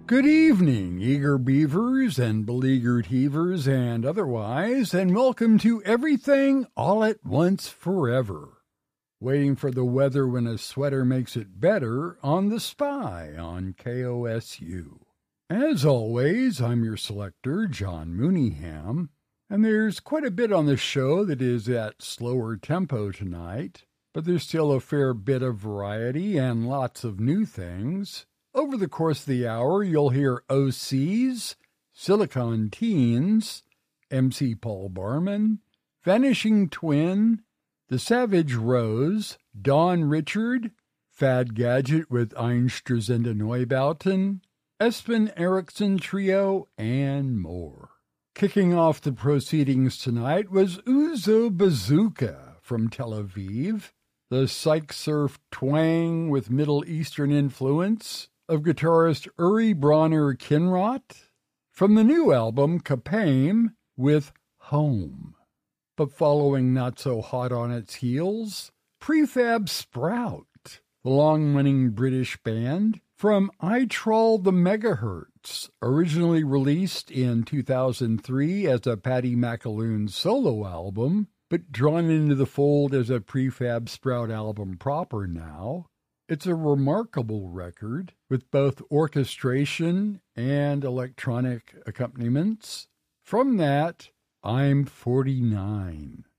Good evening, eager beavers and beleaguered heavers and otherwise, and welcome to Everything All at Once Forever. Waiting for the weather when a sweater makes it better on The Spy on KOSU. As always, I'm your selector, John Mooneyham, and there's quite a bit on the show that is at slower tempo tonight, but there's still a fair bit of variety and lots of new things. Over the course of the hour, you'll hear OCs, Silicon Teens, MC Paul Barman, Vanishing Twin, The Savage Rose, Dawn Richard, Fad Gadget with Einstürzende Neubauten, Espen Erickson Trio, and more. Kicking off the proceedings tonight was Uzo Bazooka from Tel Aviv, the psych surf twang with Middle Eastern influence of guitarist Uri Bronner Kinrot, from the new album Kapame with Home. But following not so hot on its heels, Prefab Sprout, the long-running British band from I Troll the Megahertz, originally released in 2003 as a Paddy McAloon solo album, but drawn into the fold as a Prefab Sprout album proper now. It's a remarkable record with both orchestration and electronic accompaniments. From that, I'm 49.